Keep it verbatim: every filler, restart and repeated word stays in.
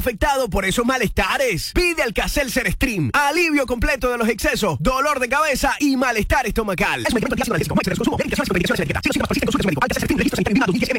afectado por esos malestares. Pide Alka-Seltzer Stream. Alivio completo de los excesos, dolor de cabeza y malestar estomacal. Es un medicamento que hace una consumo. Medicación, medicación, etiqueta. Si los síntomas persisten, consulte a su médico. Alka-Seltzer Stream, registro sanitario